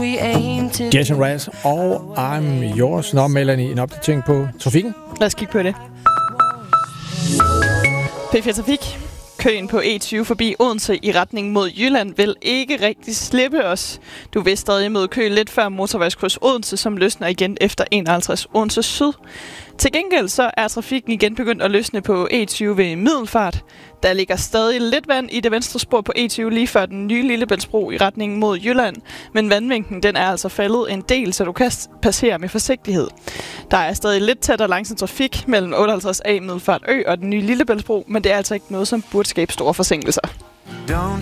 Jason Mraz og I'm Yours. Nå, Melanie, en opdatering på trafikken? Lad os kigge på det. P4 Trafik. Køen på E20 forbi Odense i retning mod Jylland vil ikke rigtig slippe os. Du vil stadig møde kø lidt før motorvejskryds Odense, som løsner igen efter 51 Odense Syd. Til gengæld så er trafikken igen begyndt at løsne på E20 ved Middelfart. Der ligger stadig lidt vand i det venstre spor på E20 lige før den nye Lillebæltsbro i retning mod Jylland. Men vandmængden den er altså faldet en del, så du kan passere med forsigtighed. Der er stadig lidt tæt og langsom trafik mellem 58A Middelfart Ø og den nye Lillebæltsbro, men det er altså ikke noget, som burde skabe store forsinkelser.